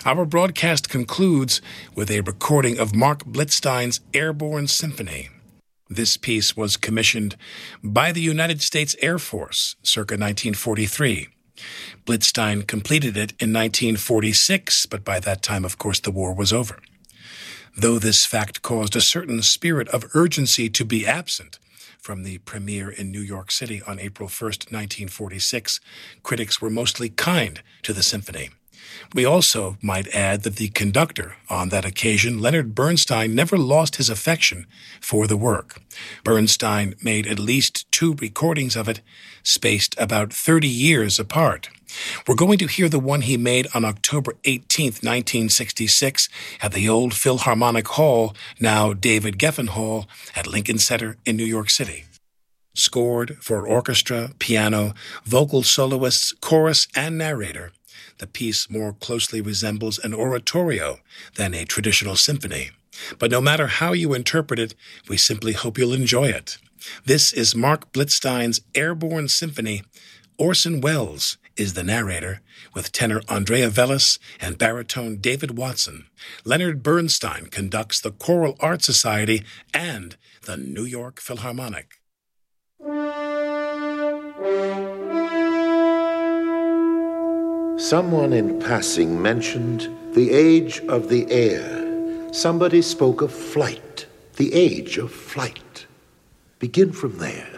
Our broadcast concludes with a recording of Mark Blitzstein's Airborne Symphony. This piece was commissioned by the United States Air Force circa 1943. Blitzstein completed it in 1946, but by that time, of course, the war was over. Though this fact caused a certain spirit of urgency to be absent from the premiere in New York City on April 1st, 1946, critics were mostly kind to the symphony. We also might add that the conductor on that occasion, Leonard Bernstein, never lost his affection for the work. Bernstein made at least 2 recordings of it, spaced about 30 years apart. We're going to hear the one he made on October 18th, 1966, at the old Philharmonic Hall, now David Geffen Hall, at Lincoln Center in New York City. Scored for orchestra, piano, vocal soloists, chorus, and narrator, the piece more closely resembles an oratorio than a traditional symphony. But no matter how you interpret it, we simply hope you'll enjoy it. This is Mark Blitzstein's Airborne Symphony. Orson Welles is the narrator, with tenor Andrea Velez and baritone David Watson. Leonard Bernstein conducts the Choral Art Society and the New York Philharmonic. Someone in passing mentioned the age of the air. Somebody spoke of flight, the age of flight. Begin from there.